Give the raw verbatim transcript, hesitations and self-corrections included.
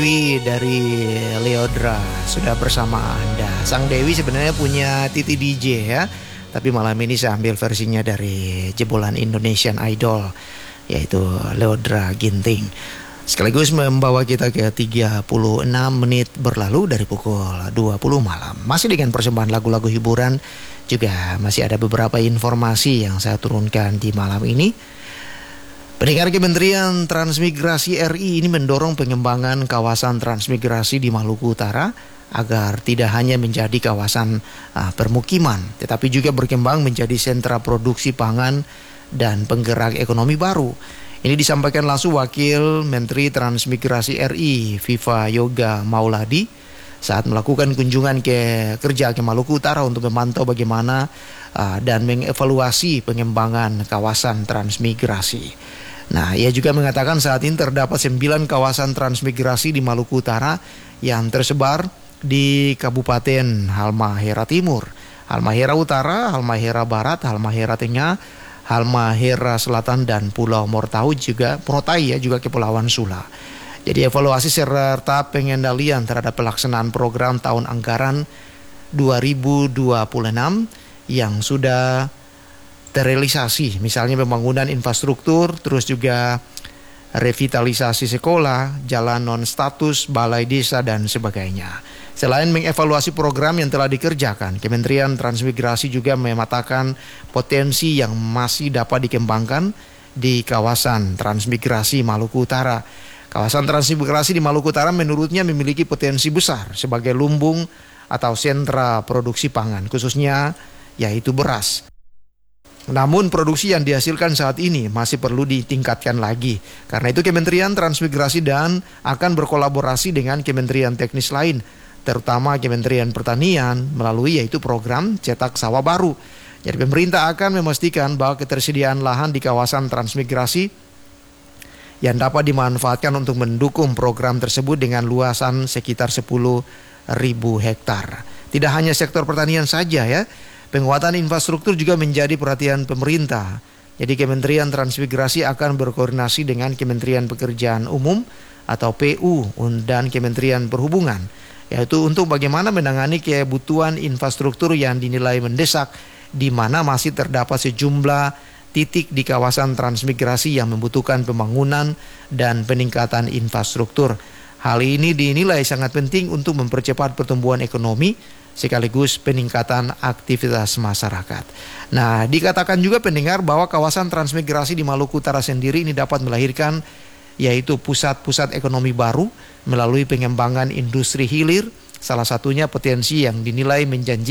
Dewi dari Leodra sudah bersama Anda. Sang Dewi sebenarnya punya Titi D J ya, tapi malam ini saya ambil versinya dari jebolan Indonesian Idol, yaitu Leodra Ginting. Sekaligus membawa kita ke tiga puluh enam menit berlalu dari pukul dua puluh malam. Masih dengan persembahan lagu-lagu hiburan, juga masih ada beberapa informasi yang saya turunkan di malam ini. Pendengar, Kementerian Transmigrasi R I ini mendorong pengembangan kawasan transmigrasi di Maluku Utara agar tidak hanya menjadi kawasan uh, permukiman, tetapi juga berkembang menjadi sentra produksi pangan dan penggerak ekonomi baru. Ini disampaikan langsung Wakil Menteri Transmigrasi R I, Viva Yoga Mauladi, saat melakukan kunjungan ke kerja ke Maluku Utara untuk memantau bagaimana uh, dan mengevaluasi pengembangan kawasan transmigrasi. Nah, ia juga mengatakan saat ini terdapat sembilan kawasan transmigrasi di Maluku Utara yang tersebar di Kabupaten Halmahera Timur, Halmahera Utara, Halmahera Barat, Halmahera Tengah, Halmahera Selatan, dan Pulau Mortau juga Morotai ya, juga Kepulauan Sula. Jadi evaluasi serta pengendalian terhadap pelaksanaan program tahun anggaran dua ribu dua puluh enam yang sudah terrealisasi, misalnya pembangunan infrastruktur, terus juga revitalisasi sekolah, jalan non status, balai desa, dan sebagainya. Selain mengevaluasi program yang telah dikerjakan, Kementerian Transmigrasi juga memetakan potensi yang masih dapat dikembangkan di kawasan transmigrasi Maluku Utara. Kawasan transmigrasi di Maluku Utara menurutnya memiliki potensi besar sebagai lumbung atau sentra produksi pangan, khususnya yaitu beras. Namun produksi yang dihasilkan saat ini masih perlu ditingkatkan lagi. Karena itu Kementerian Transmigrasi dan akan berkolaborasi dengan kementerian teknis lain, terutama Kementerian Pertanian melalui yaitu program cetak sawah baru. Jadi pemerintah akan memastikan bahwa ketersediaan lahan di kawasan transmigrasi yang dapat dimanfaatkan untuk mendukung program tersebut dengan luasan sekitar sepuluh ribu hektar. Tidak hanya sektor pertanian saja ya, penguatan infrastruktur juga menjadi perhatian pemerintah. Jadi Kementerian Transmigrasi akan berkoordinasi dengan Kementerian Pekerjaan Umum atau P U dan Kementerian Perhubungan, yaitu untuk bagaimana menangani kebutuhan infrastruktur yang dinilai mendesak, di mana masih terdapat sejumlah titik di kawasan transmigrasi yang membutuhkan pembangunan dan peningkatan infrastruktur. Hal ini dinilai sangat penting untuk mempercepat pertumbuhan ekonomi sekaligus peningkatan aktivitas masyarakat. Nah, dikatakan juga pendengar bahwa kawasan transmigrasi di Maluku Utara sendiri ini dapat melahirkan yaitu pusat-pusat ekonomi baru melalui pengembangan industri hilir, salah satunya potensi yang dinilai menjanjikan